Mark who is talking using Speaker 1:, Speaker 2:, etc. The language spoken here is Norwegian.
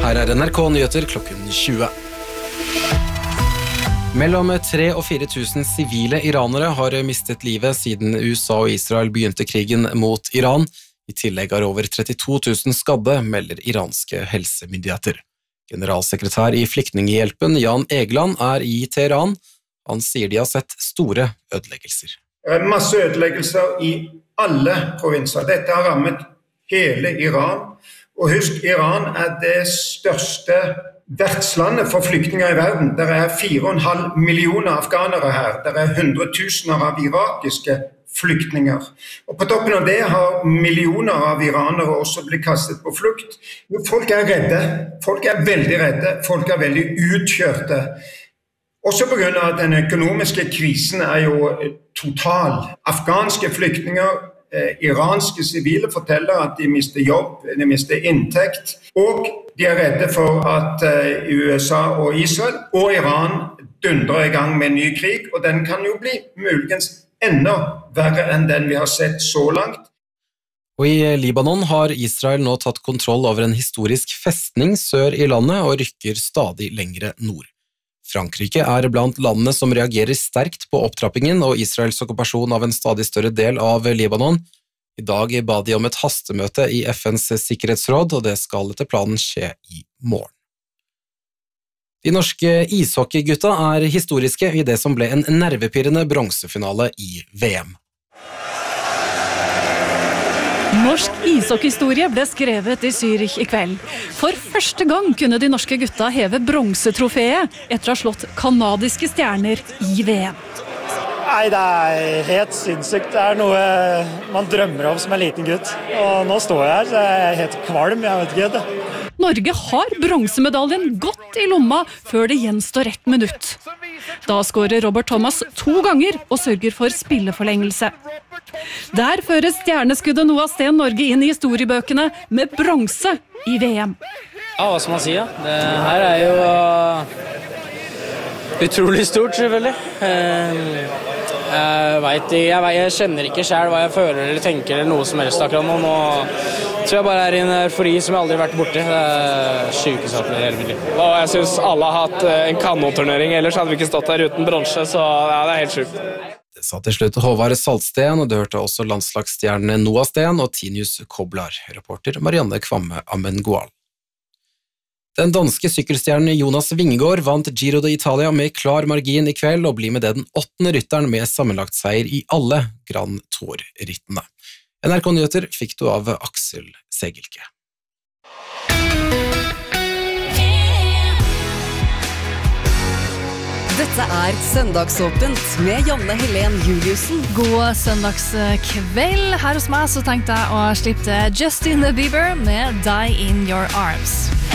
Speaker 1: Her NRK Nyheter klokken 20. Mellom 3 og 4 000 sivile iranere har mistet livet siden USA og Israel begynte krigen mot Iran. I tillegg har over 32 000 skadde, melder iranske helsemyndigheter. Generalsekretær i Flyktninghjelpen, Jan Egeland, i Teheran. Han sier de har sett store ødeleggelser.
Speaker 2: Masse ødeleggelser i alle provinser. Dette har rammet hele Iran. Og husk, Iran det største vertslandet for flyktninger i verden. Det 4,5 millioner afghanere her. Det 100 000 av irakiske flyktninger. Og på toppen av det har millioner av iranere også blitt kastet på flukt. Folk redde. Folk veldig redde. Folk veldig utkjørte. Også på grunn av at den økonomiske krisen jo total. Afghanske flyktninger, iranske sivile forteller at de mister jobb, de mister inntekt, og de redde for at USA og Israel og Iran dundrer i gang med en ny krig, og den kan jo bli muligens enda verre enn den vi har sett så langt.
Speaker 1: Og i Libanon har Israel nå tatt kontroll over en historisk festning sør i landet og rykker stadig lengre nord. Frankrike blant landene som reagerer sterkt på opptrappingen og Israels okkupasjon av en stadig større del av Libanon. I dag ba de om et hastemøte i FNs sikkerhetsråd, og det skal etter planen skje i morgen. De norske ishockeygutta historiske i det som ble en nervepirrende bronsefinale i VM.
Speaker 3: Norsk ishockeyhistorie ble skrevet i Zürich i kveld. For første gang kunne de norske gutta heve bronsetrofeet etter å ha slått kanadiske stjerner i VM.
Speaker 4: Nei, det helt sinnssykt. Det noe man drømmer om som en liten gutt. Og nå står jeg her, så jeg helt kvalm, jeg vet ikke det.
Speaker 3: Norge har bronsemedaljen godt i lomma før det gjenstår 1 minutt. Da skårer Robert Thomas 2 ganger og sørger for spilleforlengelse. Der fører stjerneskuddet Noah Sten Norge inn i historiebøkene med bronse i VM.
Speaker 5: Ja, hva skal man si? Ja? Det her jo utrolig stort, selvfølgelig. Jeg kjenner ikke selv hva jeg føler eller tenker eller noe som helst akkurat nå. Nå tror jeg bare i en eufori som jeg aldri har vært borti. Det sykeste jeg har i hele mitt liv. Og jeg synes alle har hatt en kanonturnering, ellers hadde vi ikke stått her uten bronse, så ja, det helt sykt.
Speaker 1: Det sa til slutt Håvard Saltsten, og det hørte også landslagsstjernene Noah Sten og Tinius Koblar, reporter Marianne Kvamme Amengual. Den danske sykkelstjernen Jonas Vingegaard vant Giro d'Italia med klar margin i kveld og blir med det den 8. rytteren med sammenlagt seier i alle Grand Tour-rittene. NRK Nyheter fikk du av Aksel Segelke.
Speaker 6: Dette Søndagsåpent med Janne Helen Juliussen.
Speaker 3: God søndagskveld. Her hos meg så tenkte jeg å slippe Justin Bieber med Die in Your Arms.